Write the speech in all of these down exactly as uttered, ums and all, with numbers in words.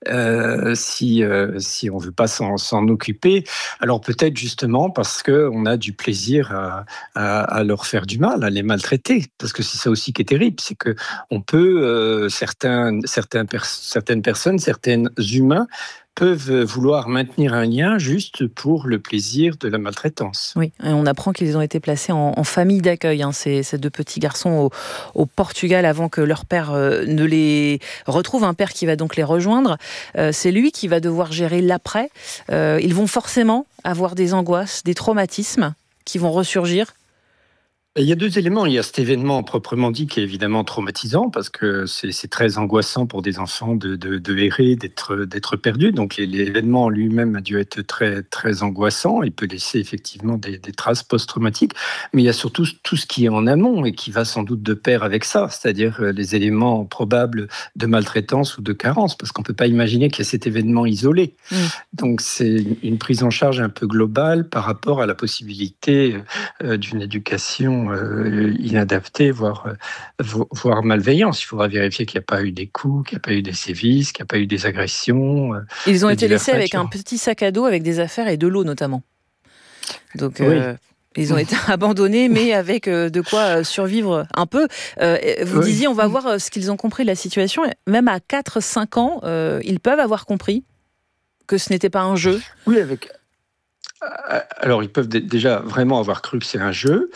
euh, si, euh, si on ne veut pas s'en, s'en occuper. Alors peut-être justement parce qu'on a du plaisir à, à, à leur faire du mal, à les maltraiter. Parce que c'est ça aussi qui est terrible, c'est qu'on peut, euh, certains, certains pers- certaines personnes, certains humains, peuvent vouloir maintenir un lien juste pour le plaisir de la maltraitance. Oui, et on apprend qu'ils ont été placés en, en famille d'accueil, hein, ces, ces deux petits garçons au, au Portugal avant que leur père euh, ne les retrouve, un père qui va donc les rejoindre. Euh, c'est lui qui va devoir gérer l'après. Euh, ils vont forcément avoir des angoisses, des traumatismes qui vont ressurgir. Il y a deux éléments. Il y a cet événement proprement dit qui est évidemment traumatisant parce que c'est, c'est très angoissant pour des enfants de, de, de errer, d'être, d'être perdus. Donc l'événement en lui-même a dû être très, très angoissant. Il peut laisser effectivement des, des traces post-traumatiques. Mais il y a surtout tout ce qui est en amont et qui va sans doute de pair avec ça, c'est-à-dire les éléments probables de maltraitance ou de carence, parce qu'on ne peut pas imaginer qu'il y a cet événement isolé. Mmh. Donc c'est une prise en charge un peu globale par rapport à la possibilité d'une éducation Euh, inadaptée, voire, euh, voire malveillance. Il faudra vérifier qu'il n'y a pas eu des coups, qu'il n'y a pas eu des sévices, qu'il n'y a pas eu des agressions. Euh, Ils ont été laissés avec un petit sac à dos avec des affaires et de l'eau notamment. Donc oui. euh, ils ont été abandonnés, mais avec euh, de quoi survivre un peu. Euh, vous oui. disiez, on va voir ce qu'ils ont compris de la situation. Même à quatre cinq ans, euh, ils peuvent avoir compris que ce n'était pas un jeu. Oui, avec... Alors, ils peuvent déjà vraiment avoir cru que c'est un jeu,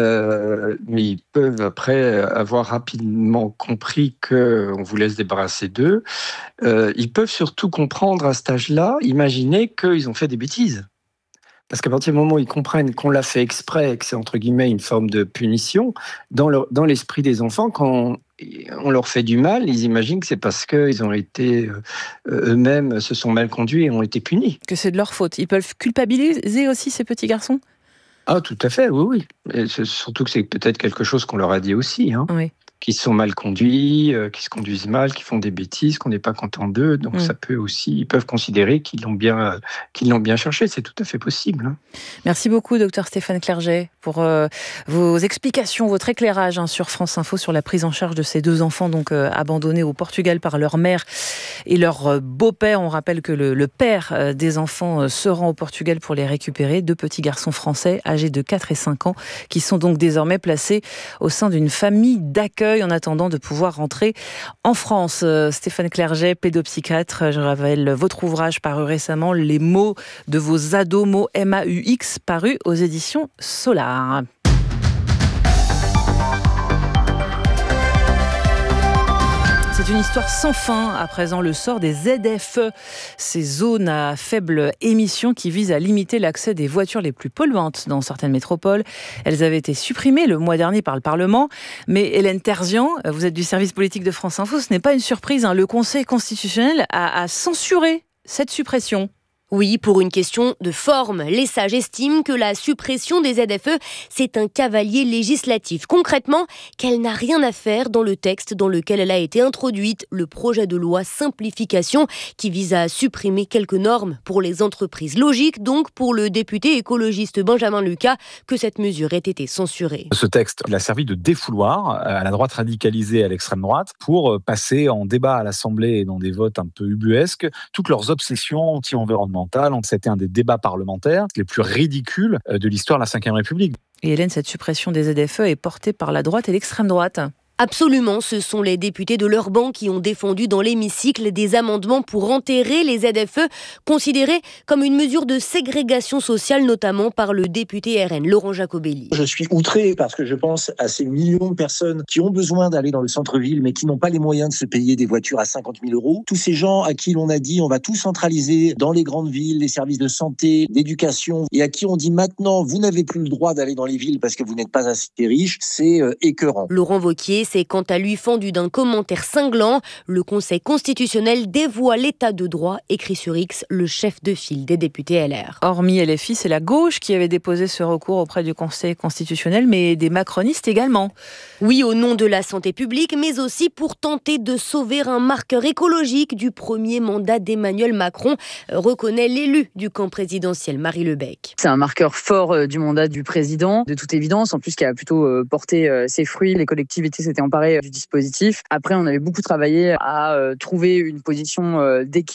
euh, mais ils peuvent après avoir rapidement compris qu'on voulait se débarrasser d'eux. Euh, ils peuvent surtout comprendre à cet âge-là, imaginer qu'ils ont fait des bêtises. Parce qu'à partir du moment où ils comprennent qu'on l'a fait exprès, que c'est entre guillemets une forme de punition, dans, leur, dans l'esprit des enfants, quand on, on leur fait du mal, ils imaginent que c'est parce qu'ils ont été euh, eux-mêmes se sont mal conduits et ont été punis. Que c'est de leur faute. Ils peuvent culpabiliser aussi ces petits garçons ? Ah, tout à fait, oui, oui. Et c'est, surtout que c'est peut-être quelque chose qu'on leur a dit aussi, hein. Oui. Qui sont mal conduits, euh, qui se conduisent mal, qui font des bêtises, qu'on n'est pas content d'eux. Donc mmh. ça peut aussi, ils peuvent considérer qu'ils l'ont bien, qu'ils l'ont bien cherché. C'est tout à fait possible. Hein. Merci beaucoup, docteur Stéphane Clerget, pour euh, vos explications, votre éclairage hein, sur France Info sur la prise en charge de ces deux enfants donc euh, abandonnés au Portugal par leur mère et leur euh, beau-père. On rappelle que le, le père euh, des enfants euh, se rend au Portugal pour les récupérer. Deux petits garçons français âgés de quatre et cinq ans qui sont donc désormais placés au sein d'une famille d'accueil en attendant de pouvoir rentrer en France. Euh, Stéphane Clerget, pédopsychiatre, je rappelle votre ouvrage paru récemment, Les mots de vos ados, mots M A U X, paru aux éditions Solar. C'est une histoire sans fin, à présent, le sort des Z F E, ces zones à faible émission qui visent à limiter l'accès des voitures les plus polluantes dans certaines métropoles. Elles avaient été supprimées le mois dernier par le Parlement, mais Hélène Terzian, vous êtes du service politique de France Info, ce n'est pas une surprise, hein. Le Conseil constitutionnel a, a censuré cette suppression. Oui, pour une question de forme. Les sages estiment que la suppression des Z F E, c'est un cavalier législatif. Concrètement, qu'elle n'a rien à faire dans le texte dans lequel elle a été introduite, le projet de loi simplification qui vise à supprimer quelques normes pour les entreprises. Logique donc pour le député écologiste Benjamin Lucas que cette mesure ait été censurée. Ce texte, il a servi de défouloir à la droite radicalisée et à l'extrême droite pour passer en débat à l'Assemblée et dans des votes un peu ubuesques toutes leurs obsessions anti-environnementales. C'était un des débats parlementaires les plus ridicules de l'histoire de la cinquième République. Et Hélène, cette suppression des Z F E est portée par la droite et l'extrême droite. Absolument, ce sont les députés de leur banc qui ont défendu dans l'hémicycle des amendements pour enterrer les Z F E, considérés comme une mesure de ségrégation sociale, notamment par le député R N, Laurent Jacobelli. Je suis outré parce que je pense à ces millions de personnes qui ont besoin d'aller dans le centre-ville, mais qui n'ont pas les moyens de se payer des voitures à cinquante mille euros. Tous ces gens à qui l'on a dit on va tout centraliser dans les grandes villes, les services de santé, d'éducation, et à qui on dit maintenant vous n'avez plus le droit d'aller dans les villes parce que vous n'êtes pas assez riche, c'est euh, écœurant. Laurent Wauquiez s'est quant à lui fendu d'un commentaire cinglant. Le Conseil constitutionnel dévoie l'état de droit, écrit sur X le chef de file des députés L R. Hormis L F I, c'est la gauche qui avait déposé ce recours auprès du Conseil constitutionnel, mais des macronistes également. Oui, au nom de la santé publique, mais aussi pour tenter de sauver un marqueur écologique du premier mandat d'Emmanuel Macron, reconnaît l'élu du camp présidentiel, Marie Lebec. C'est un marqueur fort du mandat du président, de toute évidence, en plus qui a plutôt porté ses fruits. Les collectivités s'étaient emparées du dispositif. Après, on avait beaucoup travaillé à trouver une position d'équilibre